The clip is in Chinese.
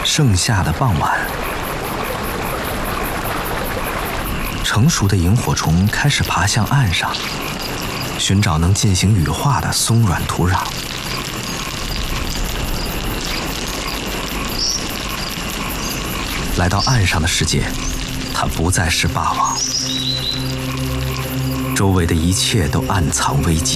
盛夏的傍晚，成熟的萤火虫开始爬向岸上，寻找能进行羽化的松软土壤。来到岸上的世界，它不再是霸王，周围的一切都暗藏危机。